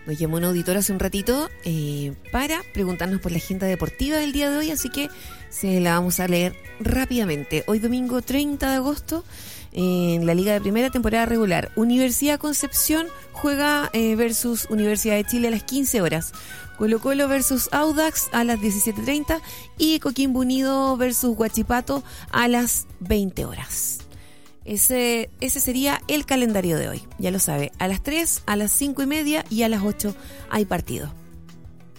Nos llamó un auditor hace un ratito para preguntarnos por la agenda deportiva del día de hoy, así que se la vamos a leer rápidamente. Hoy domingo 30 de agosto, en la Liga de Primera, temporada regular, Universidad Concepción juega versus Universidad de Chile a las 15 horas. Colo-Colo versus Audax a las 17:30 y Coquimbo Unido versus Huachipato a las 20 horas. Ese sería el calendario de hoy, ya lo sabe. A las 3, a las 5:30 y a las 8 hay partido.